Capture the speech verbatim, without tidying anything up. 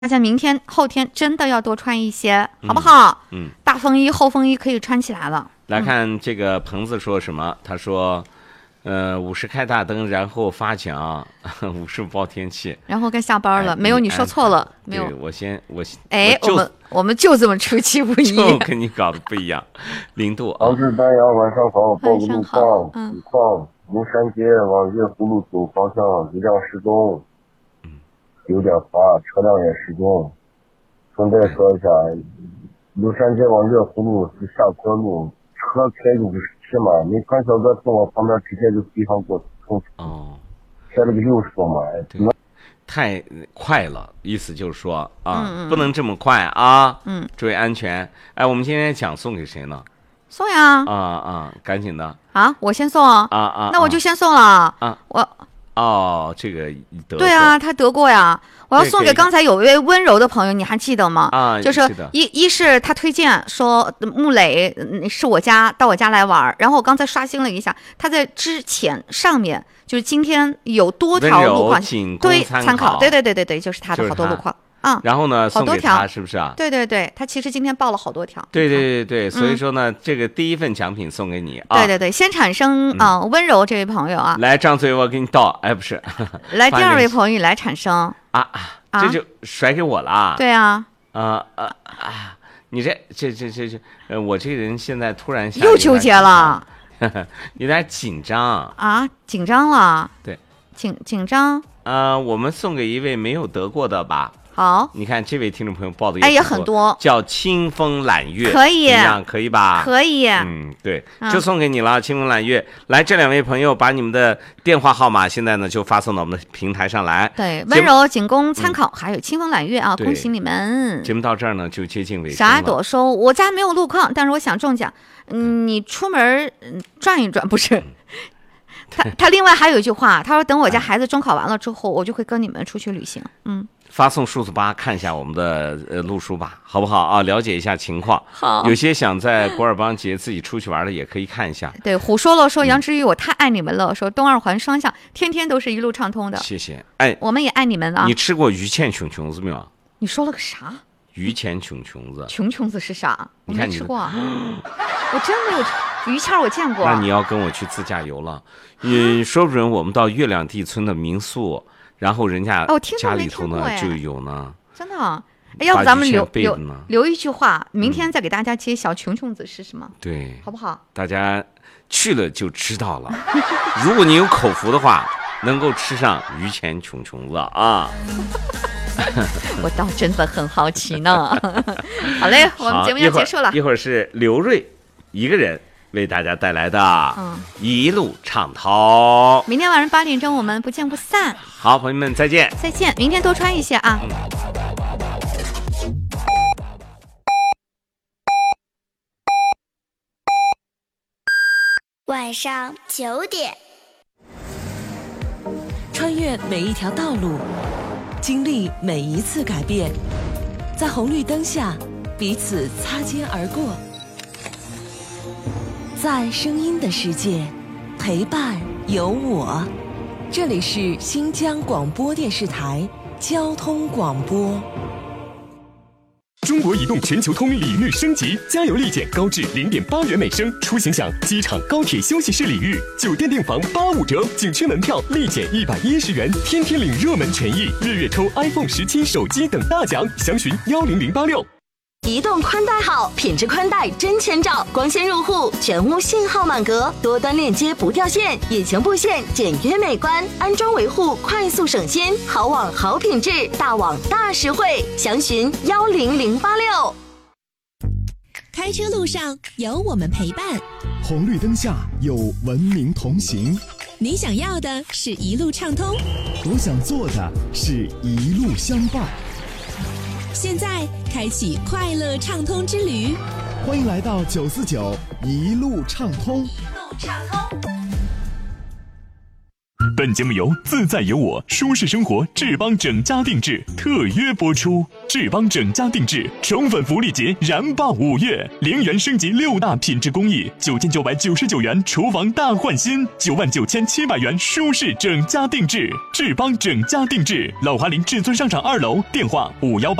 大家明天后天真的要多穿一些，嗯、好不好？嗯，大风衣厚风衣可以穿起来了。 来看这个棚子说什么，他说呃五十开大灯，然后发奖，五十报天气， 然后该下班了。哎、没有，你说错了，哎、没有。 我先我哎，我们我们就这么出其不意， 就跟你搞的不一样。零度啊。 杭州丹阳晚上好，报个路况，路况，龙山街往月湖路走方向，一辆失踪。有点滑，车辆也失踪。顺便说一下，庐山街往乐湖路是下坡路，车开就不是骑嘛，没看小哥从我旁边直接就飞上过冲哦， 开了个六十多码， 太快了，意思就是说啊，嗯嗯不能这么快啊，嗯，注意安全。哎，我们今天奖送给谁呢？ 送呀！ 啊啊，赶紧的啊，我先送啊啊， 那我就先送了啊，我。 哦，这个得对啊，他得过呀。我要送给刚才有一位温柔的朋友，你还记得吗？ 啊， 就是一一是他推荐说穆磊是我家到我家来玩，然后我刚才刷新了一下，他在之前上面就是今天有多条路况对参考，对对对对对，就是他的好多路况。啊、 嗯，然后呢，送给他是不是啊？ 对对对，他其实今天报了好多条。 对对对对，所以说呢，嗯、这个第一份奖品送给你啊。 对对对，先产生啊、呃、温柔这位朋友啊， 来张嘴我给你倒，哎不是， 来第二位朋友来产生啊，这就甩给我了啊。 对啊， 啊啊啊！你这这这这这，呃，我这个人现在突然又纠结了， 有点紧张啊，紧张了。 对， 紧紧张。 呃，我们送给一位没有得过的吧。 好， 你看这位听众朋友报的也哎也很多， 叫清风揽月， 可以， 怎么样？可以吧？ 可以， 嗯，对，就送给你了，嗯、清风揽月。来，这两位朋友把你们的电话号码现在呢就发送到我们的平台上来。 对，温柔仅供参考，嗯、还有清风揽月啊，恭喜你们！ 节目到这儿呢就接近尾声了。 小爱朵说：“我家没有路况，但是我想中奖。嗯，你出门转一转，不是？”他他另外还有一句话，他说：“等我家孩子中考完了之后，我就会跟你们出去旅行。”嗯。 发送数字八看一下我们的呃路书吧，好不好啊？了解一下情况。 好， 有些想在古尔邦节自己出去玩的也可以看一下。 对，虎说了说杨之玉，我太爱你们了。说东二环双向天天都是一路畅通的。 谢谢。哎， 我们也爱你们啊。 你吃过鱼芡穷穷子没有？ 你说了个啥？ 鱼芡穷穷子。 穷穷子是啥？ 你看你没吃过啊。我真没有吃鱼芡，我见过。 那你要跟我去自驾游了。嗯，说不准我们到月亮地村的民宿，然后人家家里头呢就有呢。 真的、啊，要不咱们留留留一句话，明天再给大家揭晓穷穷子是什么？ 对， 好不好？ 大家去了就知道了。如果你有口福的话，能够吃上鱼钱穷穷子啊！ 我倒真的很好奇呢。好嘞，我们节目要结束了。 一会儿是刘瑞一个人为大家带来的《一路畅通》。 明天晚上八点钟，我们不见不散。 好，朋友们再见！ 再见，明天多穿一些啊。嗯、 晚上九点， 穿越每一条道路，经历每一次改变，在红绿灯下彼此擦肩而过。在声音的世界，陪伴有我。这里是新疆广播电视台交通广播。 中国移动全球通礼遇升级，加油立减高至零点八元每升，出行享机场、高铁休息室礼遇，酒店订房八五折，景区门票立减一百一十元，天天领热门权益，月月抽 iPhone 十七手机等大奖，详询幺零零八六。 移动宽带好，品质宽带真千兆，光纤入户，全屋信号满格，多端链接不掉线，引擎布线简约美观，安装维护快速省心，好网好品质，大网大实惠，详询幺零零八六。 开车路上有我们陪伴， 红绿灯下有文明同行。 你想要的是一路畅通， 我想做的是一路相伴。 现在开启快乐畅通之旅， 欢迎来到九四九一路畅通。 一路畅通。 本节目由自在有我舒适生活志邦整家定制特约播出。志邦整家定制宠粉福利节燃爆五月，零元升级六大品质工艺，九千九百九十九元厨房大换新，九万九千七百元舒适整家定制。志邦整家定制，老华林至尊商场二楼，电话五幺八。